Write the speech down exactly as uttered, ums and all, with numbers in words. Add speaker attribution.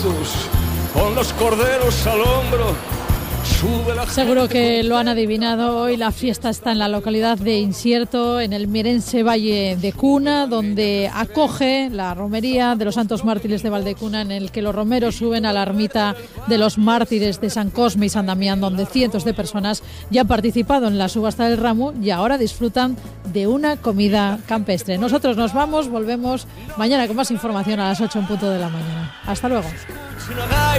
Speaker 1: Jesús, con los corderos al hombro.
Speaker 2: Seguro que lo han adivinado. Hoy la fiesta está en la localidad de Insierto, en el mirense Valle de Cuna, donde acoge la romería de los Santos Mártires de Valdecuna, en el que los romeros suben a la ermita de los mártires de San Cosme y San Damián, donde cientos de personas ya han participado en la subasta del ramo y ahora disfrutan de una comida campestre. Nosotros nos vamos, volvemos mañana con más información a las ocho en punto de la mañana. Hasta luego.